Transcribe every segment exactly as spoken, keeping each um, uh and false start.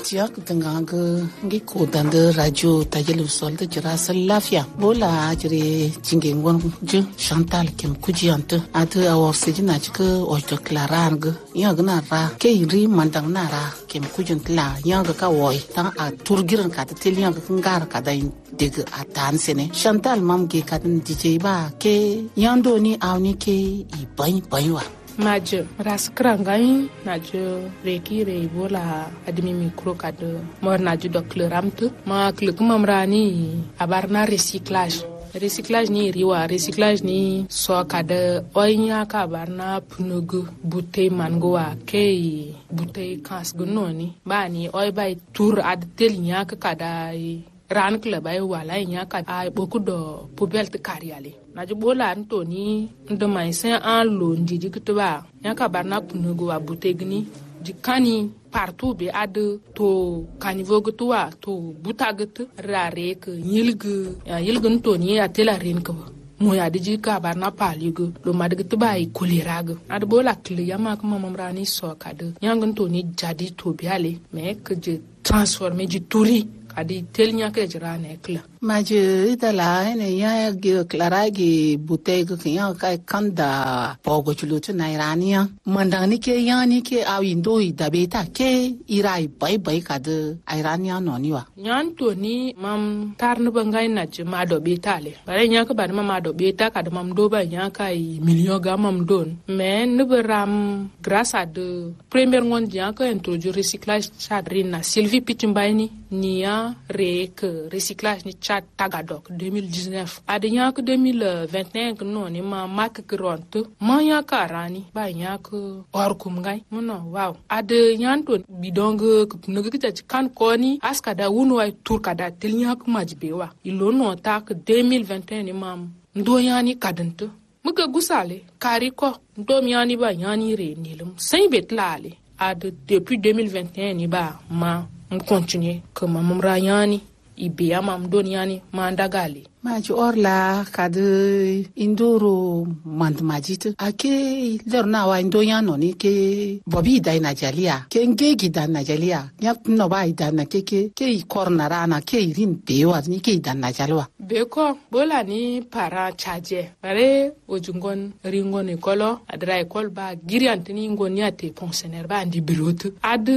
tiyak tanga ga ngi ko danda radio tajelu sol da jira sal lafiya bola jire jingen gon ju Chantal kem kujianta atu awor sejina chika o to klaran ga ya gna ra ke ri mandang na ra kem kujun tla ya ga ka woi ta a turgiran ka ta telian ga ngar ka da dig atan sene Chantal mam ge ka din dj ba ke yando ni awni ke i bai bai wa Majo raskrangay najo reki reibola admi micro kado mor najo dokleramtu ma kluk mamrani abarna recyclage recyclage ni riwa recyclage ni so kada oinya ka barna punugu butey mangoa kay butey kas gononi bani oy bay tour ad telnya ka kada ran kla bay wala nya ka ay boku do poubelle te kariale najo bola antoni ndo mai sen an londi dikutba yaka barna punugo abutegni dikani partout be ad to kanivo gutwa to butagat rare ke yilgu yilgun toni atela ren ko moya diji ka barna paligo do madgutba i koleraga ad bola kli yama ko mamrani so kade yangun toni jadi to biale me ke je transformer du touri adi telnya ke jirane kla maje idala ene ya ge klara ge butey ge ya kai kanda pogo chulutu na irania mandani ke yani ke awindo idabeta ke irai bai bai kad irania noniwa nyan to ni mam tarnu bangai na je ma do betale bare nya ka bar ma do beta kad mam do ba nya kai million ga mam don mais ne beram grâce à de premier ngon nya ka introduire recyclage chadrina Sylvie Pichimbaini niya rek recyclage ni chat tagadok deux mille dix-neuf adnya que deux mille vingt et un non ni ma mak kronto ma ya karani ba nya ko or kum ngai mono wow ad nyanto bidong nugu kita kan koni aska da wuno ay tur kada tel nya ko majbe wa ilo no ta que deux mille vingt et un ni mam ndo yani kadento muga gusale kari ko ndo yani ba yani re nilum sai betlale ad depuis deux mille vingt et un ni ba ma on continue comme mam rayani ibe amam doniani mandagali maji orla kadu indoro mand majit ake lerna wa indoya no ni ke bobi dai najalia ke ngegi dan najalia yak no bai dan na ke ke ke korna rana ke rin bewa ni ke dan najalwa beko bola ni para chaje bare ojungon ringon ekolo adra ekol ba giriantini ngoni ate pensionnaire ba ndi birotu ad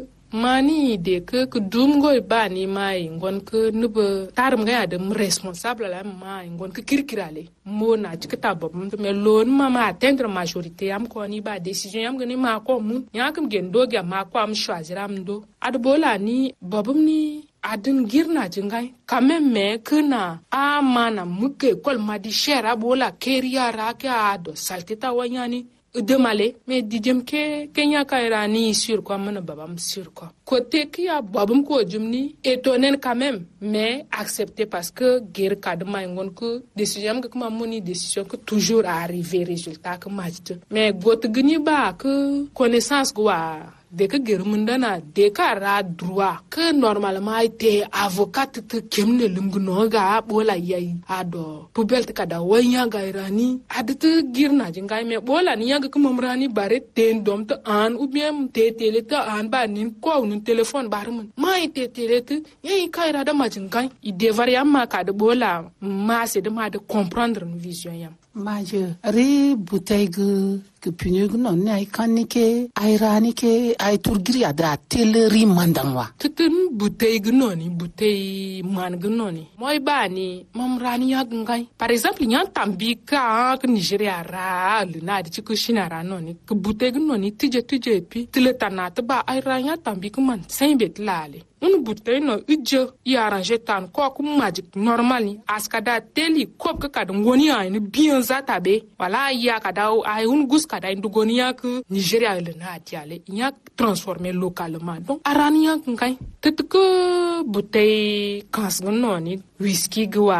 mani de ke ke dumgo ba ni mai ngon ke nube tarum ga de responsable la mai ngon ke kirkirale mo na tikata bob me lon mama atteindre majorité am ko ni ba décision am gni ma ko mun yakam gen do ga ma ko am choisir am do ad bola ni bobum ni adin girna jingai quand me kana a mana muke kol madi shera bola keria ra ka ado saltita wanyani demale mais dijem ke kenya kairani sur quoi mon babam sur quoi côté qui a babam ko jumni étonné quand même mais accepté parce que guerre kadma ngon ko décision que kuma moni décision que toujours arriver résultat que majte mais got gni ba que connaissance quoi de que guerre mundana de ka droit que normalement été avocat te kemne lumgno ga bola yayi ado poubelle kada wanya ga irani adte girna jinga me bola ni yanga kuma mrani bare ten dom te an ou bien te tele te an ba nin ko nun téléphone bar mun mai te tele te yayi kaira da majinga i devoir yamma ka de bola ma c'est de ma de comprendre une vision yam maje ri butaygu ke punyug non ne ay kanike ay ranike ay turgiri ada teleri mandangwa tutun butaygu noni butay mangu noni moy bani mam rani yag ngai par exemple nyan tambi ka ke Nigeria ra le na di ku shinara noni ke butaygu noni tije tije pi tile tanata ba ay ranya tambi ku man sain bet lale un butay no uje i arranger tan ko ku magic normali askada teli kop ka kad ngoni ay ni bien zata be wala ya kada ay un gus kada indugoni yak Nigeria le na tiale yak transformer localement donc arania ngai tet ko butay kas noni whisky gwa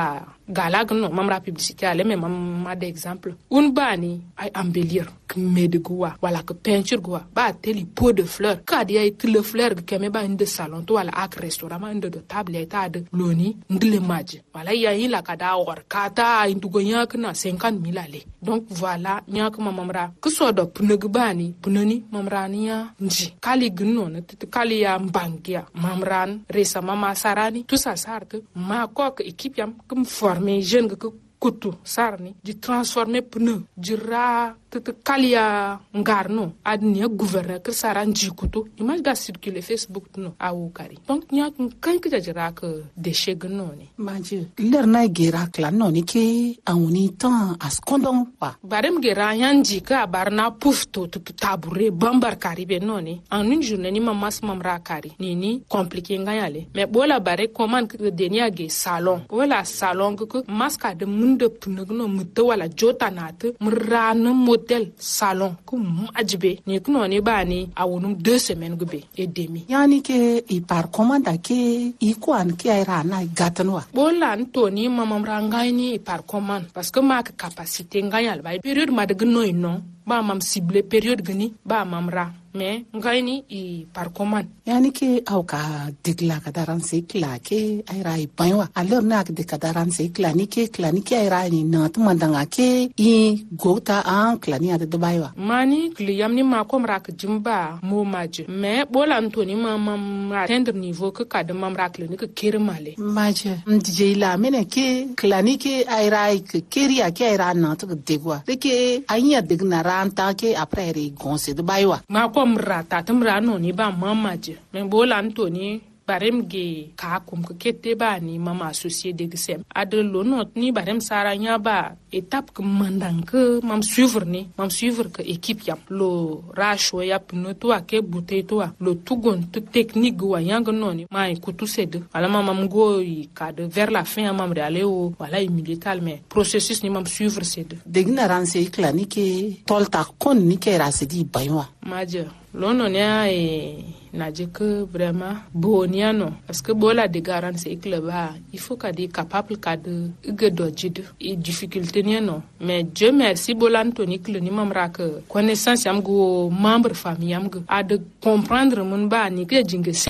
galag no mamra publicité ale mais mam ma d'exemple un bani ay embellir que mede goa wala que peinture goa ba teli pot de fleurs ka dia it le fleur que me ba inde salon to wala ak restaurant ma inde de table eta de loni ndile maji wala ya yin la kada or kata indu go yak na cinquante mille ale donc voilà nyak mamra que so do pneg bani pneni mamra niya nji kali gno na tit kali ya mbangia mamran resa mama sarani tout ça sarte ma kok équipe yam comme former jeune que kutu sarni di transformer pneu di ra tete kalia ngarno adnia gouverneur que sara njikutu image ga circuler Facebook no awu kari donc nya kan ka jira que déchet gnoni maji ler na gera kla noni ke awuni temps askondon pa barem gera yanji ka barna pufto to tabure bambar kari be noni en une journée ni mamas mamra kari ni ni compliqué ngayale mais bola bare commande que denia ge salon wala salon que maska de munde pnegno muto wala jota nat mrana modèle salon ku majbe ni kuno ni bani awunum deux semaines gube et demi yani ke i par commande ke i kwan ke ay rana gatanwa bola ntoni mamam rangay ni par commande parce que ma capacité ngayal bay période ma de gno non ba mam ciblé période gni ba mam ra mais ngayni i par commande yani ke au ka digla ka daran se kla ke ay rai banwa alors na de ka daran se kla ni ke kla ni ke ay rai ni na to mandanga ke i gota an kla ni ade baywa mani kliyam ni ma kom rak jimba mo maje mais bola ntoni mamam atteindre niveau que ka de mam rak le ni ke kirmale maje mdije la mene ke kla ni ke ay rai ke keria ke ay rai na to degwa de ke anya degna ranta ke après ri gonse de baywa ma kom rata tumra no ni ba mamaje men bola ntoni barem ge ka kum ke kete ba ni mama associé de gsem ade lo not ni barem saranya ba étape que mandang que mam suivre ni mam suivre que équipe yam lo rasho ya pno to ake bouteille to lo tugon tout technique wa yang noni ma ikutu sed ala mam go i ka de vers la fin mam de aller au voilà militaire mais processus ni mam suivre sed degna ranse clinique tolta kon ni ke rasidi baywa maje lono nya e naje que vraiment boniano parce que bola de garance e club il faut qu'à des capable qu'à de gedojid et difficulté non mais Dieu merci bola Anthony que ni mamra que connaissance am go membre famille am a de comprendre mon ba ni que jinge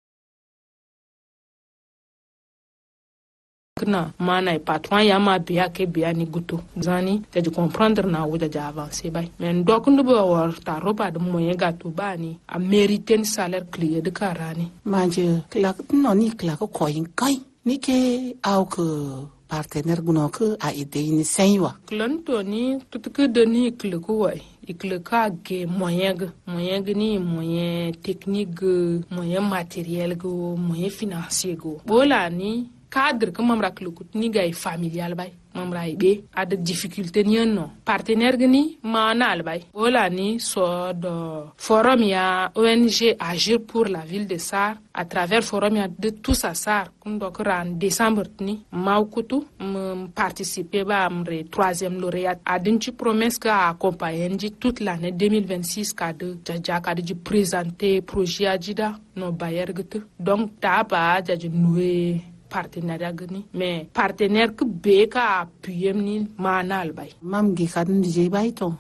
na mana patron ya ma biya ke biya ni guto zani te de comprendre na wuda ja avancer bay men donc ndo bo war ta roba de moyen gato bani a mériter un salaire clé de karani manje kla no ni kla ko koyin kai ni ke au que partenaire guno que a aidé ni senwa klanto ni tout que de ni kle ko way ikle ka ge moyen ge moyen ge ni moyen technique moyen matériel go moyen financier go bola ni cadre que mamra klukut ni gay familial bay mamra ibe ad difficulté ni non partenaire ni manal bay wala ni so do forum ya O N G agir pour la ville de Sar à travers forum ya de tout ça Sar kum do ran décembre ni mawkutu m participer ba amre troisième lauréat adin ci promesse ka accompagner toute l'année deux mille vingt-six ka de jaja ka de présenter projet ajida no bayer gete donc ta ba jaja noué partenariat gani mais partenaire que be ka appuyer ni manal bay mam gi kadin je bay to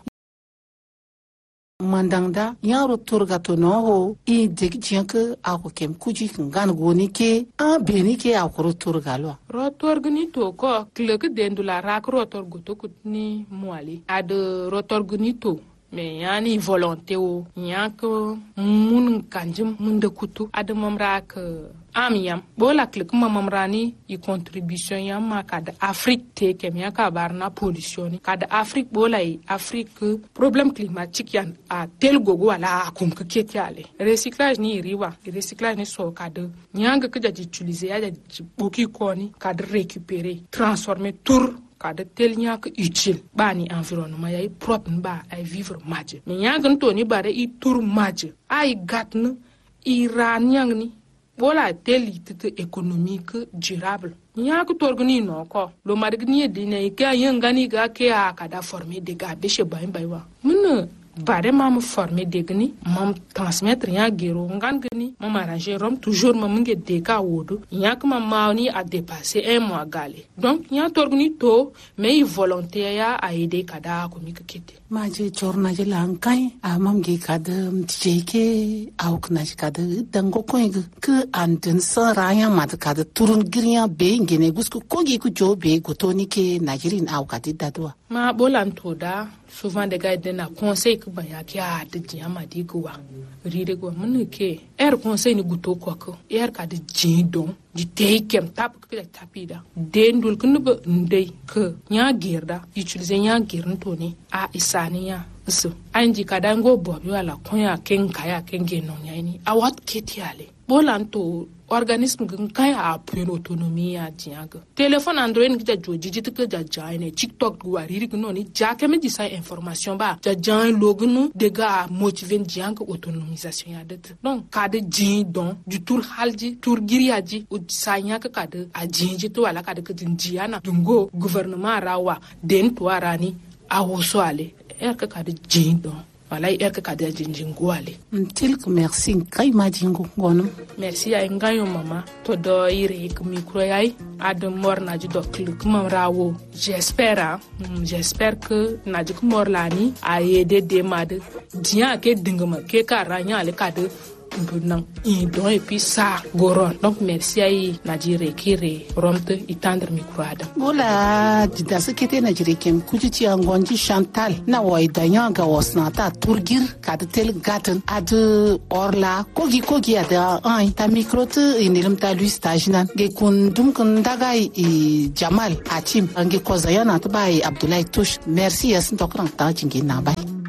mandangda yaro turgato no ho i deg jianke ako kem kuji ngan goni ke a beni ke akoro turgalo rotor gni to ko klek dendu la rak rotor goto kutni mwali ad rotor gni to mais yani volonté o nyak mun kanjim mun de kutu ad mamra ke am yam bola klek mamamrani i contribution yam ma kad Afrique te kem ya ka barna pollution kad Afrique bola i Afrique problème climatique yan a tel gogo wala kum ke ketiale recyclage ni riwa recyclage ni so kad nyanga ke ja utiliser ya ja boki koni kad récupérer transformer tour kada tel nyak utile bani environnement yay propre ba ay vivre madje mais nyanga to ni bare i tour madje ay gatna i ran nyang ni bola tel tite économique durable nyak torgni no ko lo margni dine ke yangani ga ke a kada former des gars de chez bay baywa mun bare mam former degni mam transmettre ya gero ngan gni mam arranger rom toujours mam nge deka wodo yak mam mauni a dépasser un mois galé donc ya torgni to mais volonté ya a aider kada ko mi kete maji chorna je lankai a mam ge kada jeke auk na kada dango ko ke anten sa raya mat kada turun girya be ngene gusku kogi ku jobe gotoni ke najirin aw kati dadwa ma bolan to da souvent des gars de na conseil que ba ya kya de jama di gwa ride gwa mun ke er conseil ni guto ko ko er ka de jindon di teikem tap ko da tapida dendul kun ba ndey ke nya gerda utiliser nya girin to ni a isaniya so anji kadango bo bi wala konya ken kaya ken genon yani a wat ketiale bolan to organisme gan kaya a plein autonomie ya diaga téléphone android ki ja joji jit ke ja jaine tiktok guariri gno ni ja ke me di sa information ba ja jan lognu de ga motiver dianga autonomisation ya det donc ka de jin don du tour halji tour giriaji o sanya ka ka de a jinji to wala ka de ke jinjiana dungo gouvernement rawa den to arani a woso ale er ka ka de jin don voilà er ka ka de jinjin gwale tilk merci kay ma jingo gono merci ay ngayo mama to do ire ko micro yai ad morna ju do click mam rawo j'espère j'espère que na ju mor lani ay de de mad dia ke dingama ke ka ranya le ka de nan i don et puis ça goron donc merci ay najire kire romte itandre micro ada bola dida sekete najire kem kujici angonji Chantal na way danya ga wasna ta turgir kad tel gaten ad orla kogi kogi ada ay ta micro te inilim ta lui stage nan ge kun dum kun daga i Jamal Achim ange kozayana to bay Abdoulaye Touche merci yasin tokran ta jingi na bay